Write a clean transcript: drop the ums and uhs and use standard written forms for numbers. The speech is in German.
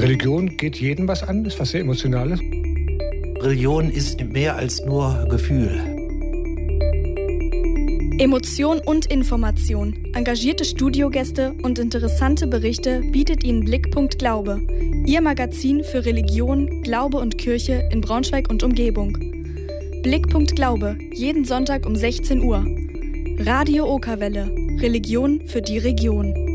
Religion geht jedem was an, ist was sehr Emotionales. Religion ist mehr als nur Gefühl. Emotion und Information, engagierte Studiogäste und interessante Berichte bietet Ihnen Blickpunkt Glaube, Ihr Magazin für Religion, Glaube und Kirche in Braunschweig und Umgebung. Blickpunkt Glaube, jeden Sonntag um 16 Uhr. Radio Okerwelle, Religion für die Region.